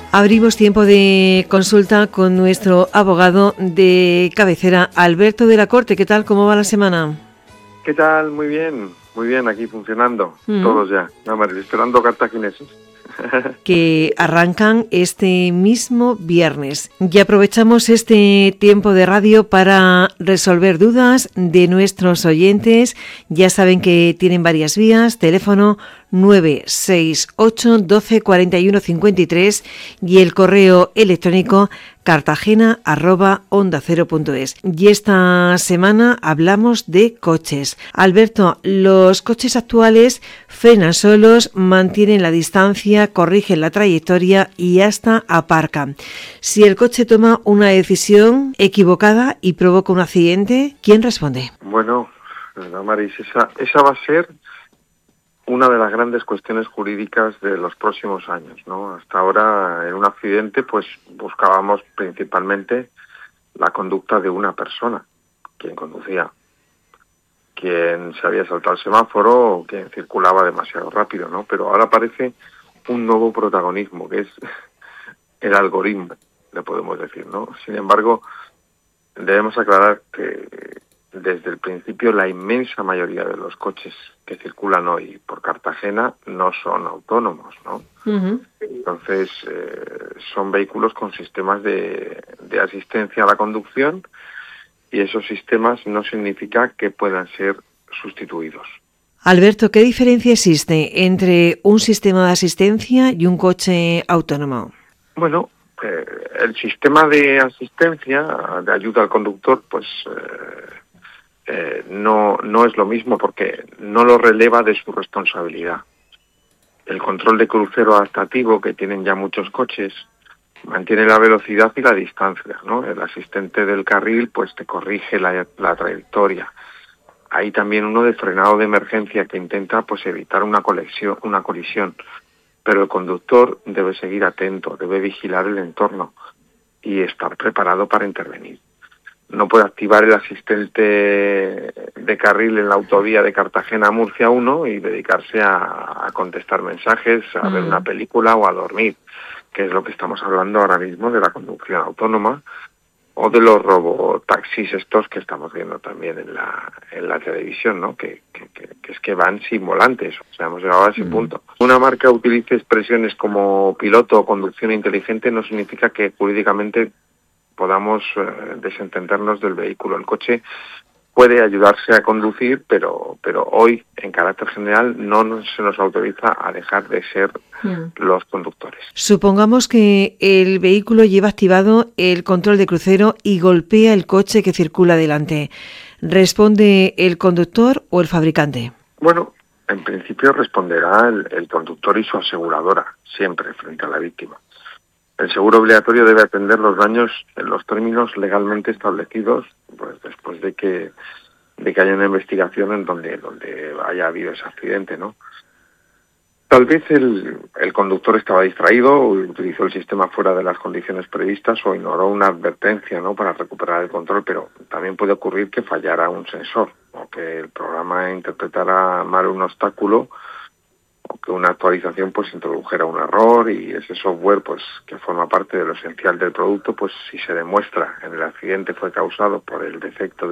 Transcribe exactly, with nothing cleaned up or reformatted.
Abrimos tiempo de consulta con nuestro abogado de cabecera, Alberto de la Corte. ¿Qué tal? ¿Cómo va la semana? ¿Qué tal? Muy bien, muy bien, aquí funcionando, Mm. todos ya, no, María, esperando cartagineses. Que arrancan este mismo viernes. Y aprovechamos este tiempo de radio para resolver dudas de nuestros oyentes. Ya saben que tienen varias vías: teléfono nueve seis ocho doce cuarenta y uno cincuenta y tres y el correo electrónico cartagena arroba onda cero punto es. Y esta semana hablamos de coches. Alberto, los coches actuales frenan solos, mantienen la distancia, corrigen la trayectoria y hasta aparcan. Si el coche toma una decisión equivocada y provoca un accidente, ¿quién responde? Bueno, no, Maris, esa, esa va a ser una de las grandes cuestiones jurídicas de los próximos años, ¿no? Hasta ahora, en un accidente, pues buscábamos principalmente la conducta de una persona, quien conducía, quien se había saltado el semáforo o quien circulaba demasiado rápido, ¿no? Pero ahora aparece un nuevo protagonismo, que es el algoritmo, le podemos decir, ¿no? Sin embargo, debemos aclarar que desde el principio la inmensa mayoría de los coches que circulan hoy por Cartagena no son autónomos, ¿no? Uh-huh. Entonces, eh, son vehículos con sistemas de, de asistencia a la conducción y esos sistemas no significa que puedan ser sustituidos. Alberto, ¿qué diferencia existe entre un sistema de asistencia y un coche autónomo? Bueno, eh, el sistema de asistencia, de ayuda al conductor, pues eh, eh, no, no es lo mismo porque no lo releva de su responsabilidad. El control de crucero adaptativo que tienen ya muchos coches mantiene la velocidad y la distancia, ¿no? El asistente del carril pues te corrige la, la trayectoria. Hay también uno de frenado de emergencia que intenta pues evitar una colisión, una colisión. Pero el conductor debe seguir atento, debe vigilar el entorno y estar preparado para intervenir. No puede activar el asistente de carril en la autovía de Cartagena a Murcia uno y dedicarse a, a contestar mensajes, a mm. ver una película o a dormir, que es lo que estamos hablando ahora mismo de la conducción autónoma o de los robotaxis estos que estamos viendo también en la en la televisión, ¿no? Que, que, que, que es que van sin volantes, o sea, hemos llegado a ese mm. punto. Una marca utilice expresiones como piloto o conducción inteligente no significa que jurídicamente podamos eh, desentendernos del vehículo. El coche puede ayudarse a conducir, pero pero hoy, en carácter general, no nos, se nos autoriza a dejar de ser mm. los conductores. Supongamos que el vehículo lleva activado el control de crucero y golpea el coche que circula delante. ¿Responde el conductor o el fabricante? Bueno, en principio responderá el, el conductor y su aseguradora, siempre frente a la víctima. El seguro obligatorio debe atender los daños en los términos legalmente establecidos, pues después de que de que haya una investigación en donde donde haya habido ese accidente, ¿no? Tal vez el, el conductor estaba distraído o utilizó el sistema fuera de las condiciones previstas o ignoró una advertencia, ¿no?, para recuperar el control, pero también puede ocurrir que fallara un sensor o que el programa interpretara mal un obstáculo o que una actualización pues introdujera un error y ese software pues que forma parte de lo esencial del producto, pues si se demuestra en el accidente fue causado por el defecto